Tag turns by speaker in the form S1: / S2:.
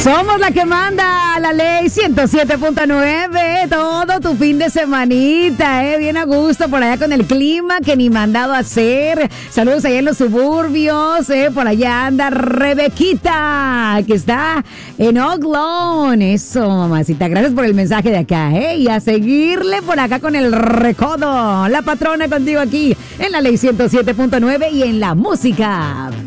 S1: Somos la que manda, la ley 107.9, todo tu fin de semanita, bien a gusto por allá con el clima que ni mandado a hacer. Saludos allá en los suburbios, por allá anda Rebequita, que está en Oak Lawn. Eso, mamacita, gracias por el mensaje de acá, y a seguirle por acá con el recodo. La patrona contigo aquí en la ley 107.9 y en la música.